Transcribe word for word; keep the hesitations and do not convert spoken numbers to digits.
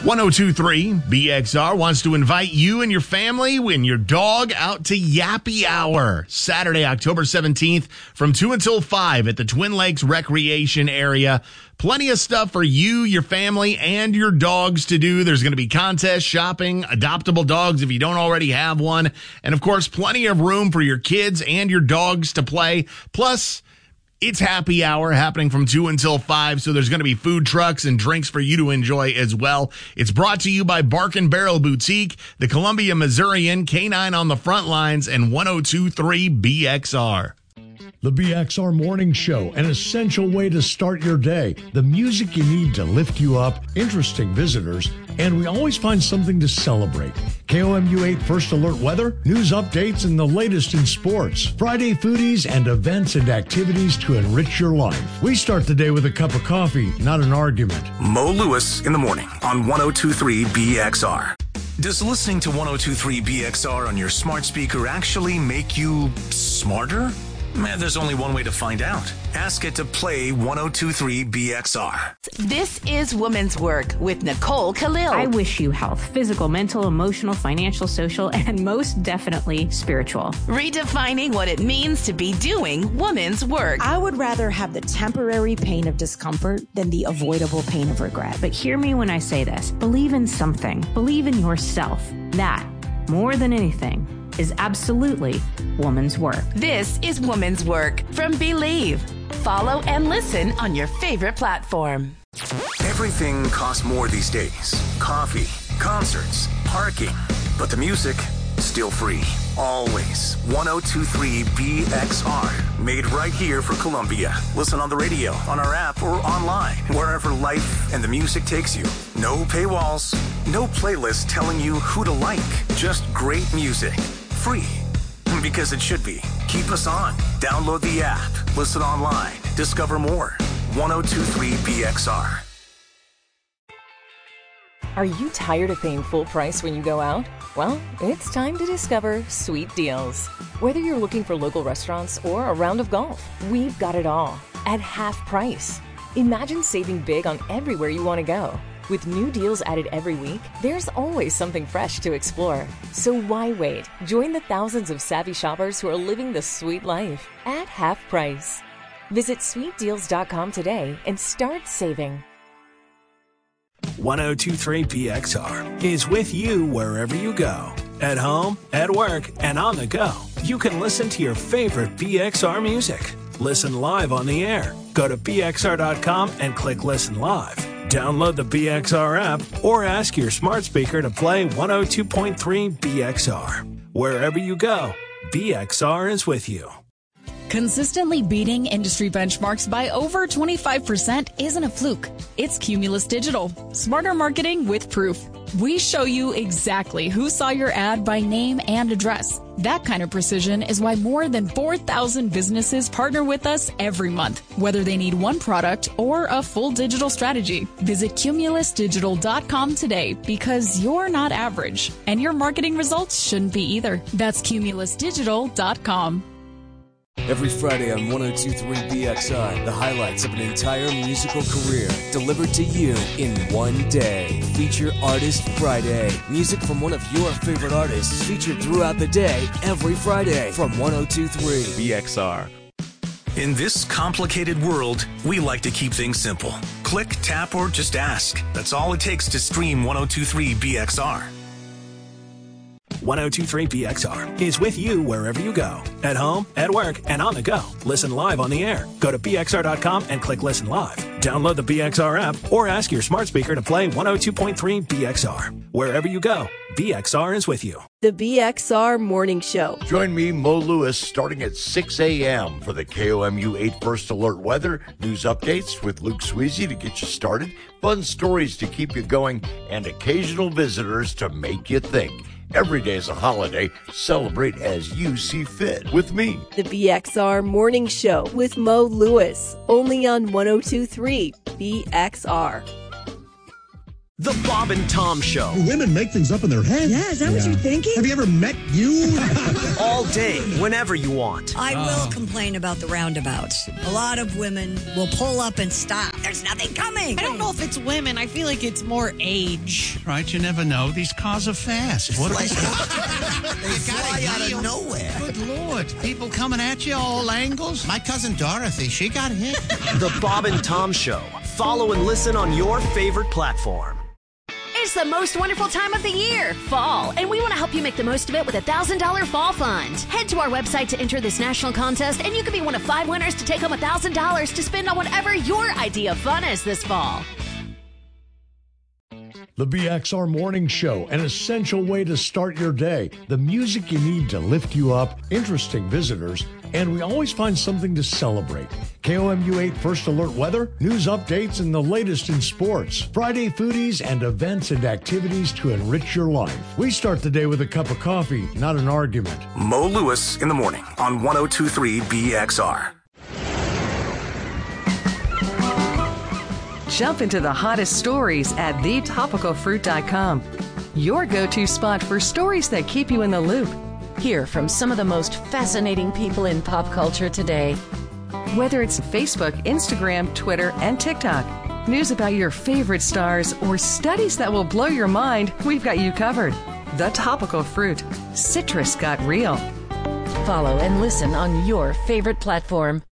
one oh two point three B X R wants to invite you and your family and your dog out to Yappy Hour, Saturday, October seventeenth from two until five at the Twin Lakes Recreation Area. Plenty of stuff for you, your family, and your dogs to do. There's going to be contests, shopping, adoptable dogs if you don't already have one, and of course, plenty of room for your kids and your dogs to play. Plus, it's happy hour happening from two until five, so there's going to be food trucks and drinks for you to enjoy as well. It's brought to you by Bark and Barrel Boutique, the Columbia Missourian, K nine on the front lines, and one oh two point three B X R. The B X R Morning Show, an essential way to start your day. The music you need to lift you up, interesting visitors, and we always find something to celebrate. K O M U eight First Alert weather, news updates, and the latest in sports. Friday foodies and events and activities to enrich your life. We start the day with a cup of coffee, not an argument. Mo Lewis in the morning on one oh two point three B X R. Does listening to one oh two point three B X R on your smart speaker actually make you smarter? Man, there's only one way to find out. Ask it to play one oh two point three B X R. This is Women's Work with Nicole Khalil. I wish you health, physical, mental, emotional, financial, social, and most definitely spiritual. Redefining what it means to be doing women's work. I would rather have the temporary pain of discomfort than the avoidable pain of regret. But hear me when I say this. Believe in something. Believe in yourself. That, more than anything, is absolutely woman's work. This is Woman's Work from Believe. Follow and listen on your favorite platform. Everything costs more these days. Coffee, concerts, parking. But the music, still free. Always. one oh two point three B X R. Made right here for Columbia. Listen on the radio, on our app, or online. Wherever life and the music takes you. No paywalls. No playlist telling you who to like. Just great music. Free. Because it should be. Keep us on. Download the app. Listen online. Discover more. one oh two point three B X R. Are you tired of paying full price when you go out? Well, it's time to discover Sweet Deals. Whether you're looking for local restaurants or a round of golf, we've got it all at half price. Imagine saving big on everywhere you want to go. With new deals added every week, there's always something fresh to explore. So why wait? Join the thousands of savvy shoppers who are living the sweet life at half price. Visit sweet deals dot com today and start saving. one oh two point three B X R is with you wherever you go. At home, at work, and on the go. You can listen to your favorite B X R music. Listen live on the air. Go to B X R dot com and click Listen Live. Download the B X R app or ask your smart speaker to play one oh two point three B X R. Wherever you go, B X R is with you. Consistently beating industry benchmarks by over twenty-five percent isn't a fluke. It's Cumulus Digital. Smarter marketing with proof. We show you exactly who saw your ad by name and address. That kind of precision is why more than four thousand businesses partner with us every month, whether they need one product or a full digital strategy. Visit cumulus digital dot com today because you're not average, and your marketing results shouldn't be either. That's cumulus digital dot com. Every Friday on one oh two point three B X R, the highlights of an entire musical career delivered to you in one day. Feature Artist Friday. Music from one of your favorite artists featured throughout the day, every Friday from one oh two point three B X R. In this complicated world, we like to keep things simple. Click, tap, or just ask. That's all it takes to stream one oh two point three B X R. one oh two point three B X R is with you wherever you go. At home, at work, and on the go. Listen live on the air. Go to B X R dot com and click Listen Live. Download the B X R app or ask your smart speaker to play one oh two point three B X R. Wherever you go, B X R is with you. The B X R Morning Show. Join me, Mo Lewis, starting at six a.m. for the K O M U eight First Alert weather, news updates with Luke Sweezy to get you started, fun stories to keep you going, and occasional visitors to make you think. Every day is a holiday. Celebrate as you see fit with me. The B X R Morning Show with Mo Lewis, only on one oh two point three B X R. The Bob and Tom Show. Women make things up in their head. Yeah, is that yeah. what you're thinking? Have you ever met you? All day, whenever you want. I oh. will complain about the roundabouts. A lot of women will pull up and stop. There's nothing coming. I don't know if it's women. I feel like it's more age. Right, you never know. These cars are fast. What they fly out of nowhere. Good Lord. People coming at you all angles. My cousin Dorothy, she got hit. The Bob and Tom Show. Follow and listen on your favorite platform. It's the most wonderful time of the year, fall, and we want to help you make the most of it with a one thousand dollars Fall Fund. Head to our website to enter this national contest, and you could be one of five winners to take home one thousand dollars to spend on whatever your idea of fun is this fall. The B X R Morning Show, an essential way to start your day. The music you need to lift you up, interesting visitors, and we always find something to celebrate. K O M U eight First Alert weather, news updates, and the latest in sports. Friday foodies and events and activities to enrich your life. We start the day with a cup of coffee, not an argument. Mo Lewis in the morning on one oh two point three B X R. Jump into the hottest stories at the topical fruit dot com. Your go-to spot for stories that keep you in the loop. Hear from some of the most fascinating people in pop culture today. Whether it's Facebook, Instagram, Twitter, and TikTok, news about your favorite stars, or studies that will blow your mind, we've got you covered. The Topical Fruit. Citrus got real. Follow and listen on your favorite platform.